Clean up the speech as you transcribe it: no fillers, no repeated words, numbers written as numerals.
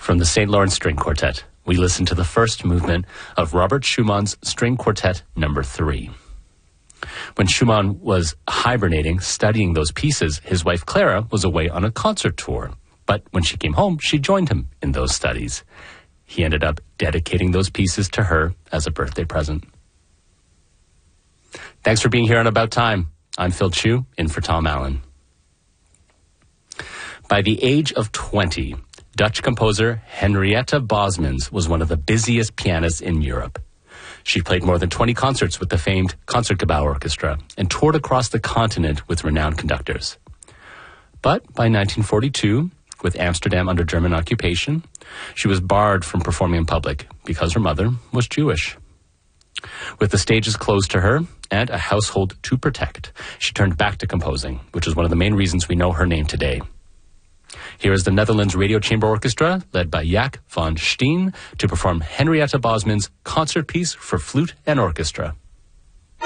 From the St. Lawrence String Quartet, we listen to the first movement of Robert Schumann's String Quartet No. 3. When Schumann was hibernating, studying those pieces, his wife Clara was away on a concert tour. But when she came home, she joined him in those studies. He ended up dedicating those pieces to her as a birthday present. Thanks for being here on About Time. I'm Phil Chu, in for Tom Allen. By the age of 20, Dutch composer Henrietta Bosmans was one of the busiest pianists in Europe. She played more than 20 concerts with the famed Concertgebouw Orchestra and toured across the continent with renowned conductors. But by 1942, with Amsterdam under German occupation, she was barred from performing in public because her mother was Jewish. With the stages closed to her and a household to protect, she turned back to composing, which is one of the main reasons we know her name today. Here is the Netherlands Radio Chamber Orchestra, led by Jaak van Steen, to perform Henrietta Bosmans' concert piece for flute and orchestra.